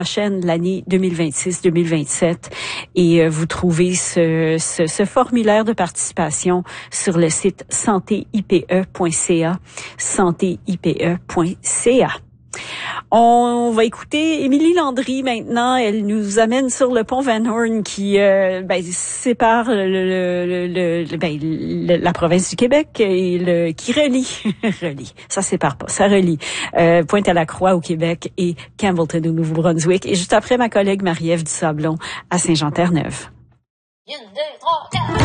prochaine, l'année 2026-2027, et vous trouvez ce formulaire de participation sur le site santeipe.ca, santeipe.ca. On va écouter Émilie Landry maintenant. Elle nous amène sur le pont Van Horn qui sépare la province du Québec et qui relie. Ça sépare pas, ça relie Pointe-à-la-Croix au Québec et Campbellton au Nouveau-Brunswick. Et juste après, ma collègue Marie-Ève Dusablon à Saint-Jean-Terre-Neuve. 1, 2, 3, 4.